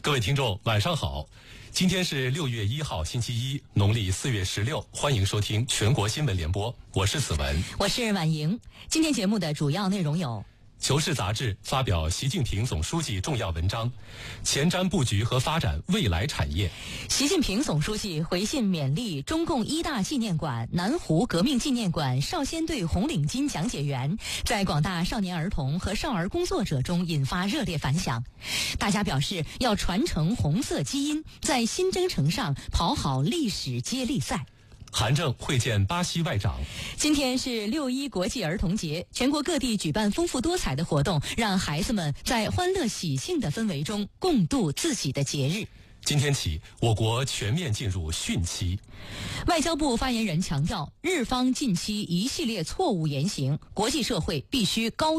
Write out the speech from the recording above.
各位听众晚上好，今天是6月1号星期一，农历4月16，欢迎收听全国新闻联播，我是子文， 我是婉莹。今天节目的主要内容有： 求是杂志发表习近平总书记重要文章，前瞻布局和发展未来产业。 习近平总书记回信勉励中共一大纪念馆、南湖革命纪念馆少先队红领巾讲解员在广大少年儿童和少儿工作者中引发热烈反响。大家表示要传承红色基因，在新征程上跑好历史接力赛。 韩正会见巴西外长。 今天是6·1国际儿童节，全国各地举办丰富多彩的活动，让孩子们在欢乐喜庆的氛围中共度自己的节日。 今天起，我国全面进入汛期。 外交部发言人强调，日方近期一系列错误言行，国际社会必须高